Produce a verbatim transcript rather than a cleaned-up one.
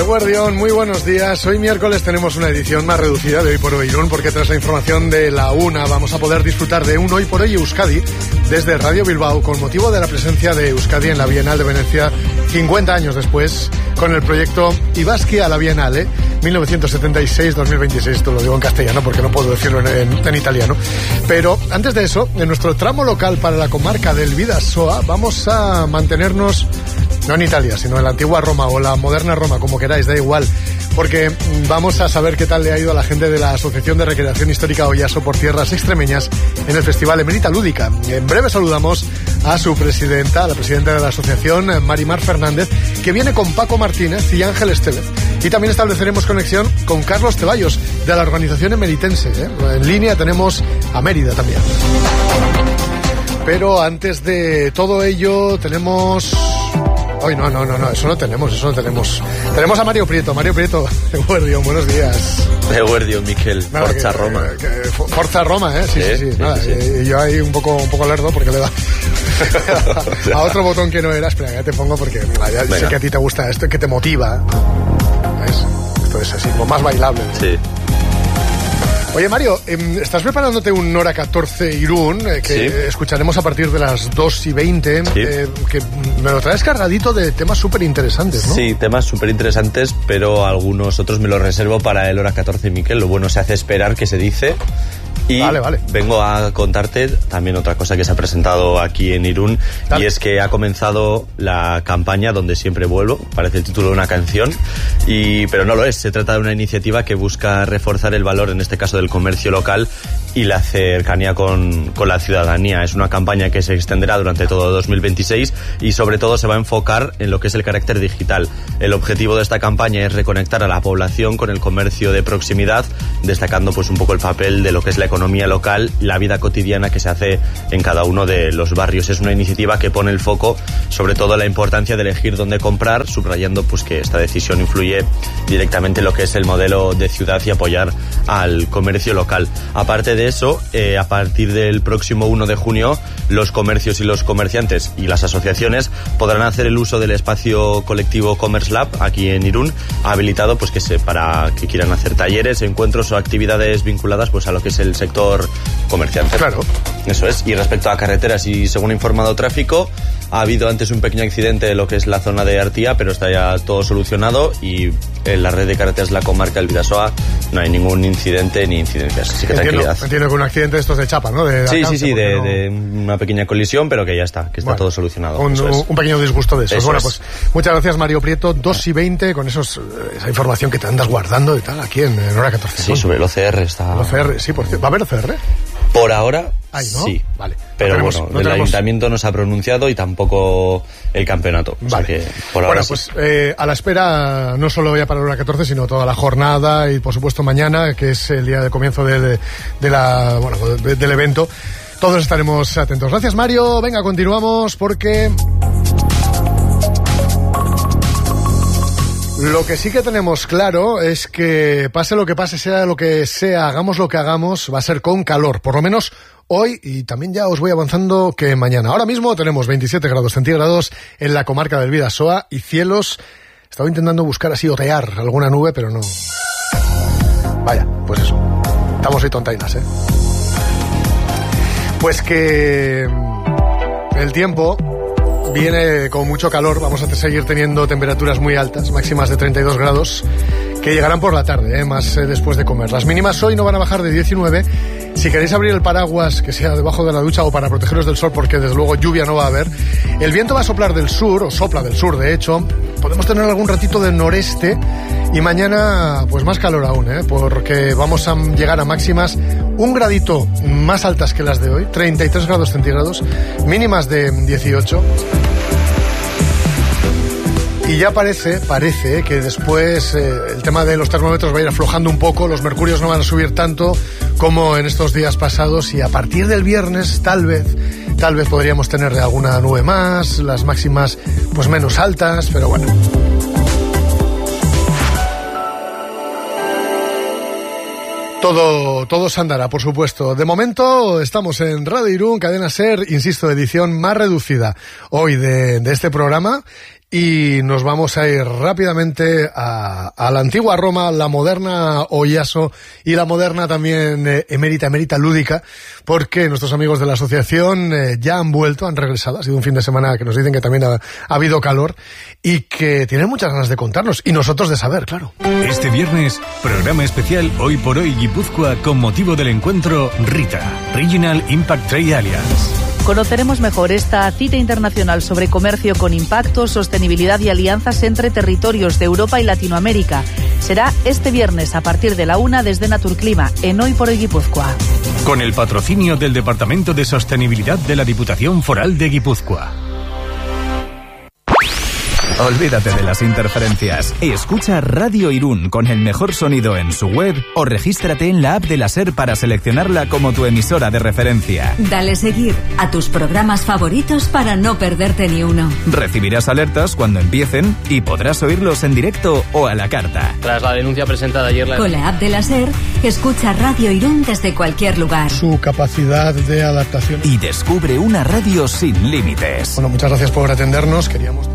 Eguerdión, muy buenos días. Hoy miércoles tenemos una edición más reducida de Hoy por Hoy Irún, porque tras la información de la una vamos a poder disfrutar de un Hoy por Hoy Euskadi desde Radio Bilbao con motivo de la presencia de Euskadi en la Bienal de Venecia cincuenta años después, con el proyecto Ibaski a la Bienale mil novecientos setenta y seis dos mil veintiséis. Esto lo digo en castellano porque no puedo decirlo en, en, en italiano. Pero antes de eso, en nuestro tramo local para la comarca del Bidasoa vamos a mantenernos no en Italia, sino en la antigua Roma o la moderna Roma, como queráis, da igual, porque vamos a saber qué tal le ha ido a la gente de la Asociación de Recreación Histórica Oyaso por Tierras Extremeñas en el Festival Emerita Lúdica. En breve saludamos a su presidenta, la presidenta de la asociación, Marimar Fernández, que viene con Paco Martínez y Ángel Estevez. Y también estableceremos conexión con Carlos Ceballos, de la organización emeritense, ¿eh? En línea tenemos a Mérida también. Pero antes de todo ello tenemos... Hoy no, no, no, no, eso no tenemos, eso no tenemos. Tenemos a Mario Prieto. Mario Prieto, Eguerdión, buenos días. Eguerdión, Miquel, nada, Forza que, Roma. Que, que, Forza Roma, ¿eh? Sí, sí, sí. sí, nada, sí, sí. Y yo ahí un poco, un poco lerdo porque le da a otro botón que no era. Espera, ya te pongo porque mira, ya sé que a ti te gusta esto, que te motiva. ¿Ves? Esto es así, como más bailable, ¿no? Sí. Oye, Mario, estás preparándote un Hora catorce Irún, eh, que sí. escucharemos a partir de las dos y veinte, sí. eh, que me lo traes cargadito de temas súper interesantes, ¿no? Sí, temas súper interesantes, pero algunos otros me los reservo para el Hora catorce, Miquel. Lo bueno se hace esperar, que se dice. Y vale, vale. vengo a contarte también otra cosa que se ha presentado aquí en Irún, Dale. y es que ha comenzado la campaña Donde Siempre Vuelvo, parece el título de una canción, y pero no lo es. Se trata de una iniciativa que busca reforzar el valor, en este caso del comercio local, y la cercanía con, con la ciudadanía. Es una campaña que se extenderá durante todo dos mil veintiséis y sobre todo se va a enfocar en lo que es el carácter digital. El objetivo de esta campaña es reconectar a la población con el comercio de proximidad, destacando pues un poco el papel de lo que es la economía local, la vida cotidiana que se hace en cada uno de los barrios. Es una iniciativa que pone el foco sobre todo en la importancia de elegir dónde comprar, subrayando pues que esta decisión influye directamente en lo que es el modelo de ciudad y apoyar al comercio local. Aparte de eso, eh, a partir del próximo uno de junio, los comercios y los comerciantes y las asociaciones podrán hacer el uso del espacio colectivo Commerce Lab aquí en Irún, habilitado pues que se, para que quieran hacer talleres, encuentros o actividades vinculadas pues a lo que es el sector comerciante. Claro. Eso es. Y respecto a carreteras, y según ha informado Tráfico, ha habido antes un pequeño accidente en lo que es la zona de Artía, pero está ya todo solucionado, y en la red de carreteras de la comarca del Bidasoa no hay ningún incidente ni incidencias. Así que entiendo, tranquilidad. Entiendo que un accidente de estos de chapa, ¿no? De, de sí, alcance, sí, sí, de, no... de una pequeña colisión, pero que ya está, que está bueno, todo solucionado. Un, un pequeño disgusto de esos. Eso bueno, es. pues muchas gracias, Mario Prieto. dos y veinte, con esos esa información que te andas guardando y tal, aquí en, en Hora catorce. Sí, sobre el O C R está... El O C R, sí, por cierto. ¿Va a haber O C R? Por ahora, Ay, ¿no? sí. Vale. Pero no tenemos, bueno, no el tenemos... ayuntamiento no se ha pronunciado y tampoco el campeonato. Vale. O sea que por ahora bueno, sí. pues eh, a la espera, no solo ya para la Hora catorce, sino toda la jornada y por supuesto mañana, que es el día de comienzo de, de la, bueno, de, del evento. Todos estaremos atentos. Gracias, Mario. Venga, continuamos porque... Lo que sí que tenemos claro es que pase lo que pase, sea lo que sea, hagamos lo que hagamos, va a ser con calor, por lo menos hoy, y también ya os voy avanzando que mañana. Ahora mismo tenemos veintisiete grados centígrados en la comarca del Bidasoa y cielos. Estaba intentando buscar así, otear alguna nube, pero no. Vaya, pues eso. Estamos ahí tontainas, ¿eh? Pues que el tiempo... viene con mucho calor, vamos a seguir teniendo temperaturas muy altas, máximas de treinta y dos grados, que llegarán por la tarde, ¿eh? más eh, después de comer. Las mínimas hoy no van a bajar de diecinueve. Si queréis abrir el paraguas, que sea debajo de la ducha o para protegeros del sol, porque desde luego lluvia no va a haber. El viento va a soplar del sur, o sopla del sur de hecho. Podemos tener algún ratito de noreste y mañana pues más calor aún, ¿eh? porque vamos a llegar a máximas un gradito más altas que las de hoy, treinta y tres grados centígrados, mínimas de dieciocho. Y ya parece, parece que después eh, el tema de los termómetros va a ir aflojando un poco, los mercurios no van a subir tanto como en estos días pasados, y a partir del viernes tal vez, tal vez podríamos tener alguna nube más, las máximas pues menos altas, pero bueno. Todo, todo se andará, por supuesto. De momento estamos en Radio Irún, Cadena SER, insisto, edición más reducida hoy de, de este programa. y nos vamos a ir rápidamente a, a la antigua Roma, la moderna Oyaso y la moderna también eh, emérita, emérita lúdica, porque nuestros amigos de la asociación eh, ya han vuelto, han regresado. Ha sido un fin de semana que nos dicen que también ha, ha habido calor y que tienen muchas ganas de contarnos y nosotros de saber, claro. Este viernes, programa especial Hoy por Hoy Guipúzcoa con motivo del encuentro RITA, Regional Impact Trade Alliance. Conoceremos mejor esta cita internacional sobre comercio con impacto, sostenibilidad y alianzas entre territorios de Europa y Latinoamérica. Será este viernes a partir de la una desde Naturclima, en Hoy por Hoy Guipúzcoa. Con el patrocinio del Departamento de Sostenibilidad de la Diputación Foral de Guipúzcoa. Olvídate de las interferencias. Escucha Radio Irún con el mejor sonido en su web o regístrate en la app de la SER para seleccionarla como tu emisora de referencia. Dale seguir a tus programas favoritos para no perderte ni uno. Recibirás alertas cuando empiecen y podrás oírlos en directo o a la carta. Tras la denuncia presentada ayer... La... Con la app de la SER, escucha Radio Irún desde cualquier lugar. Su capacidad de adaptación. Y descubre una radio sin límites. Bueno, muchas gracias por atendernos. Queríamos...